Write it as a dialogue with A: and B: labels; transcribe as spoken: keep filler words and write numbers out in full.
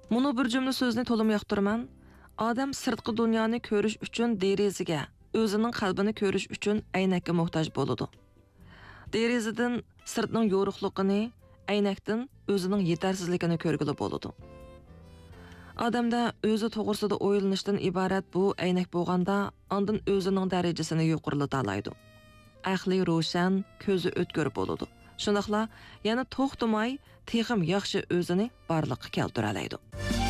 A: Мұны bir cümle sözünü tolum yoqtırman. Adam sırtqı dünyani ko'rish uchun derazaga, o'zining qalbini ko'rish uchun aynakka muhtoj bo'ladi. Derazadan sirtning yo'riqligini, aynakdan o'zining yetarsizligini ko'rgili bo'ladi. Odamda o'zi to'g'risida o'ylanishdan iborat bu aynak bo'lganda, ondan o'zining darajasini yuqorilata oladi. Aqli ro'shan, ko'zi o'tkir bo'ladi. Shundaqla yana to'xtamay, texim yaxshi o'zini barliqqa keltira oladi.